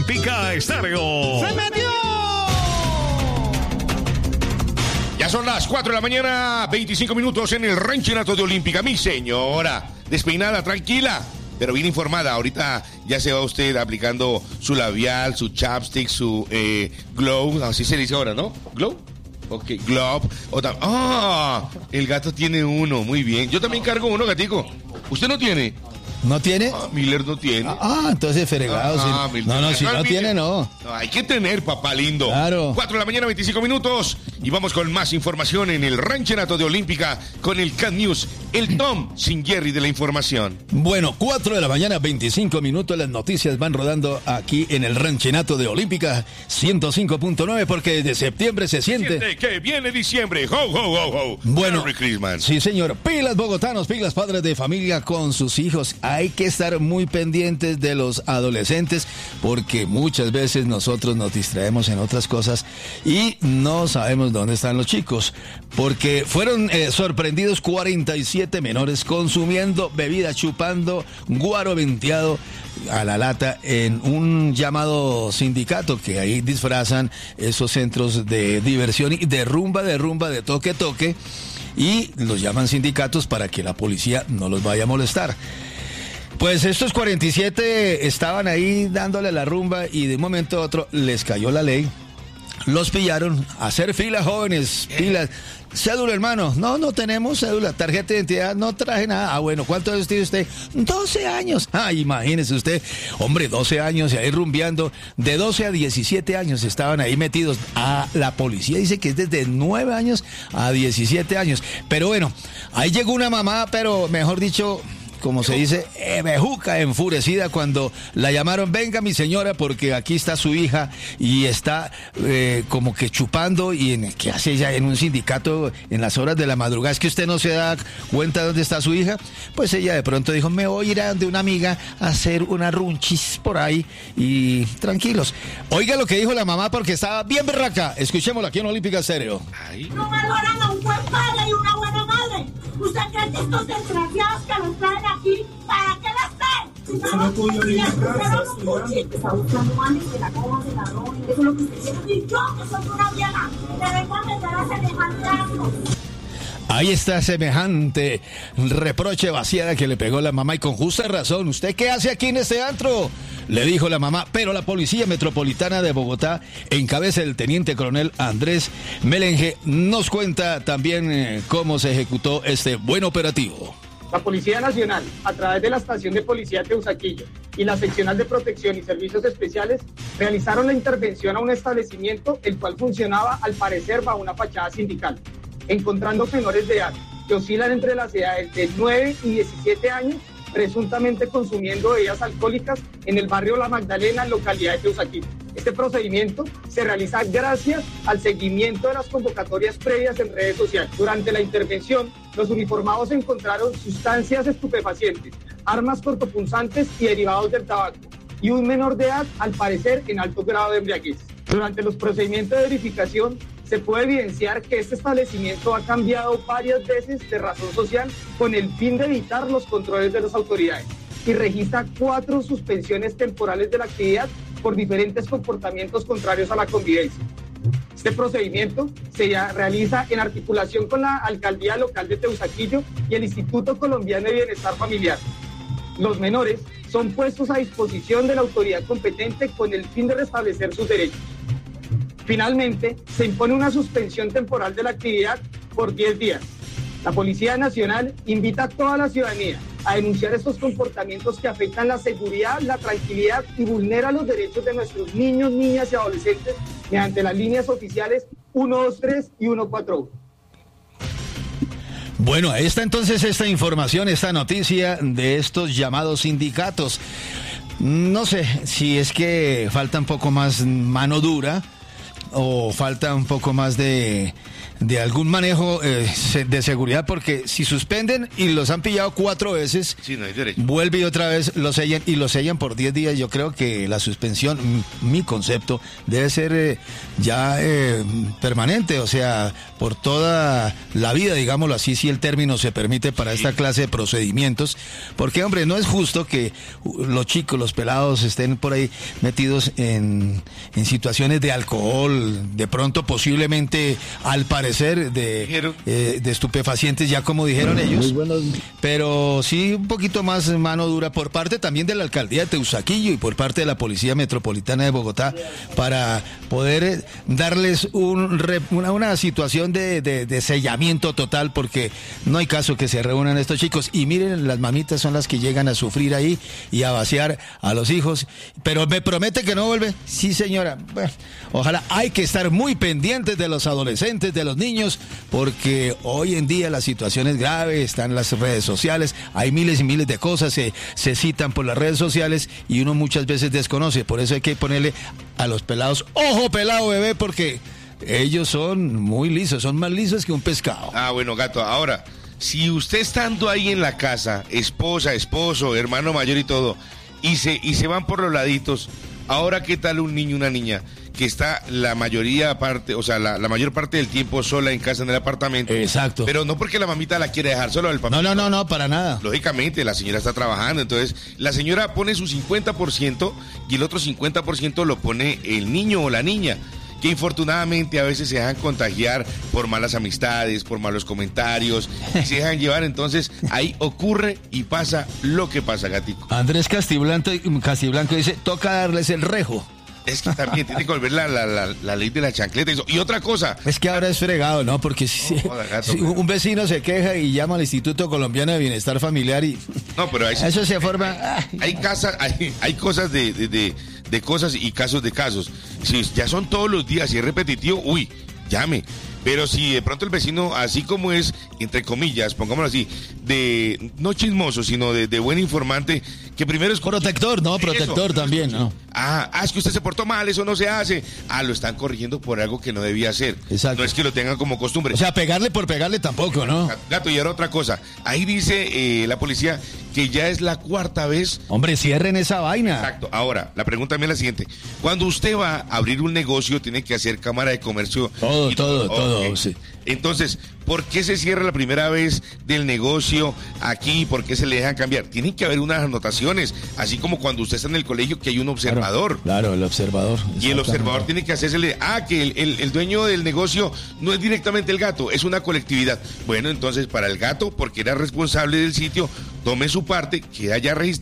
Olímpica Estéreo. ¡Se metió! Ya son las 4 de la mañana, 25 minutos en el ranchenato de Olímpica. Mi señora, despeinada, tranquila, pero bien informada. Ahorita ya se va usted aplicando su labial, su chapstick, su glow, así se dice ahora, ¿no? ¿Glow? Ok, glove. El gato tiene uno, muy bien. Yo también cargo uno, gatico. ¿Usted no tiene? ¿No tiene? Miller no tiene. Entonces fregado. No, si no tiene, no. Hay que tener, papá lindo. Claro. 4 de la mañana, 25 minutos. Y vamos con más información en el ranchenato de Olímpica con el Cat News. El Tom sin Jerry de la información. Bueno, 4 de la mañana, 25 minutos. Las noticias van rodando aquí en el ranchenato de Olímpica 105.9 porque desde septiembre se siente que viene diciembre. Ho, ho, ho, ho. Bueno, Merry Christmas. Sí, señor. Pilas bogotanos, pilas padres de familia con sus hijos. Hay que estar muy pendientes de los adolescentes porque muchas veces nosotros nos distraemos en otras cosas y no sabemos dónde están los chicos. Porque fueron sorprendidos 47 menores consumiendo bebida, chupando guaro venteado a la lata en un llamado sindicato que ahí disfrazan esos centros de diversión y de rumba, de toque, y los llaman sindicatos para que la policía no los vaya a molestar. Pues estos 47 estaban ahí dándole la rumba y de un momento a otro les cayó la ley. Los pillaron a hacer fila, jóvenes, filas. Cédula, hermano. No tenemos cédula. Tarjeta de identidad, no traje nada. Bueno, ¿cuántos años tiene usted? 12 años. Imagínese usted. Hombre, 12 años y ahí rumbeando. De 12 a 17 años estaban ahí metidos. La policía dice que es desde 9 años a 17 años. Pero bueno, ahí llegó una mamá, pero mejor dicho, como se dice, bejuca, enfurecida cuando la llamaron. Venga, mi señora, porque aquí está su hija y está como que chupando. ¿Qué hace ella en un sindicato en las horas de la madrugada? ¿Es que usted no se da cuenta de dónde está su hija? Pues ella de pronto dijo, me voy a ir a donde una amiga a hacer una runchis por ahí y tranquilos. Oiga lo que dijo la mamá porque estaba bien berraca. Escuchémosla aquí en Olímpica Estéreo. No valoran a un buen padre y una buena madre. ¿Usted cree que estos desgraciados que los traen aquí, para qué las traen? Si no puedo ir a casa, está buscando manes de la coma de ladrón. Eso es lo que usted quiere. Y yo, que soy una vieja, le vengo a meter a semejante acto. Ahí está semejante reproche vaciada que le pegó la mamá y con justa razón. ¿Usted qué hace aquí en este antro?, le dijo la mamá. Pero la Policía Metropolitana de Bogotá, en cabeza del teniente coronel Andrés Melenge, nos cuenta también cómo se ejecutó este buen operativo. La Policía Nacional, a través de la Estación de Policía Teusaquillo y la Seccional de Protección y Servicios Especiales, realizaron la intervención a un establecimiento el cual funcionaba al parecer bajo una fachada sindical, encontrando menores de edad que oscilan entre las edades de 9 y 17 años, presuntamente consumiendo bebidas alcohólicas en el barrio La Magdalena, localidad de Teusaquillo. Este procedimiento se realiza gracias al seguimiento de las convocatorias previas en redes sociales. Durante la intervención, los uniformados encontraron sustancias estupefacientes, armas cortopunzantes y derivados del tabaco, y un menor de edad, al parecer, en alto grado de embriaguez. Durante los procedimientos de verificación, se puede evidenciar que este establecimiento ha cambiado varias veces de razón social con el fin de evitar los controles de las autoridades y registra 4 suspensiones temporales de la actividad por diferentes comportamientos contrarios a la convivencia. Este procedimiento se realiza en articulación con la Alcaldía Local de Teusaquillo y el Instituto Colombiano de Bienestar Familiar. Los menores son puestos a disposición de la autoridad competente con el fin de restablecer sus derechos. Finalmente, se impone una suspensión temporal de la actividad por 10 días. La Policía Nacional invita a toda la ciudadanía a denunciar estos comportamientos que afectan la seguridad, la tranquilidad y vulneran los derechos de nuestros niños, niñas y adolescentes mediante las líneas oficiales 123 y 141. Bueno, ahí está entonces esta información, esta noticia de estos llamados sindicatos. No sé si es que falta un poco más mano dura o falta un poco más de algún manejo de seguridad, porque si suspenden y los han pillado 4 veces, sí, no hay derecho. Vuelve y otra vez lo sellan por 10 días. Yo creo que la suspensión, mi concepto, debe ser ya permanente, o sea, por toda la vida, digámoslo así, si el término se permite para esta clase de procedimientos, porque, hombre, no es justo que los chicos, los pelados estén por ahí metidos en situaciones de alcohol, de pronto posiblemente, al parecer, de estupefacientes, ya como dijeron ellos, pero sí un poquito más mano dura por parte también de la alcaldía de Teusaquillo y por parte de la Policía Metropolitana de Bogotá, para poder darles una situación de sellamiento total, porque no hay caso que se reúnan estos chicos. Y miren, las mamitas son las que llegan a sufrir ahí y a vaciar a los hijos. Pero me promete que no vuelve. Sí, señora. Bueno, ojalá. Hay que estar muy pendientes de los adolescentes, de los niños, porque hoy en día la situación es grave. Están las redes sociales, hay miles y miles de cosas, se citan por las redes sociales y uno muchas veces desconoce. Por eso hay que ponerle a los pelados, ojo pelado bebé, porque ellos son muy lisos, son más lisos que un pescado. Ah, bueno, gato, ahora, si usted estando ahí en la casa, esposa, esposo, hermano mayor y todo, y se van por los laditos, ahora qué tal un niño, una niña que está la mayor parte del tiempo sola en casa, en el apartamento. Exacto. Pero no porque la mamita la quiere dejar sola, el papá. No, para nada. Lógicamente, la señora está trabajando, entonces la señora pone su 50% y el otro 50% lo pone el niño o la niña, que infortunadamente a veces se dejan contagiar por malas amistades, por malos comentarios, y se dejan llevar. Entonces ahí ocurre y pasa lo que pasa, gatico. Andrés Castiblanco dice, toca darles el rejo. Es que también tiene que volver la ley de la chancleta. Y otra cosa. Es que ahora es fregado, ¿no? Porque si un vecino se queja y llama al Instituto Colombiano de Bienestar Familiar y... No, pero eso se forma... Hay cosas de cosas y casos de casos. Si ya son todos los días y es repetitivo, llame. Pero si de pronto el vecino, así como es, entre comillas, pongámoslo así, no chismoso, sino de buen informante, que primero es... Protector, ¿no? Protector eso, también, ¿no? Es que usted se portó mal, eso no se hace. Lo están corrigiendo por algo que no debía hacer. Exacto. No es que lo tengan como costumbre. O sea, pegarle por pegarle tampoco, ¿no? Gato, y ahora otra cosa. Ahí dice la policía que ya es la 4ª vez... Hombre, cierren esa vaina. Exacto. Ahora, la pregunta también es la siguiente. Cuando usted va a abrir un negocio, tiene que hacer cámara de comercio. Todo, sí. Entonces, ¿por qué se cierra la primera vez del negocio aquí? ¿Por qué se le dejan cambiar? Tienen que haber unas anotaciones, así como cuando usted está en el colegio que hay un observador. Claro, el observador. Y el observador tiene que hacérsele, que el dueño del negocio no es directamente el gato, es una colectividad. Bueno, entonces para el gato, porque era responsable del sitio, tome su parte, queda ya registrado.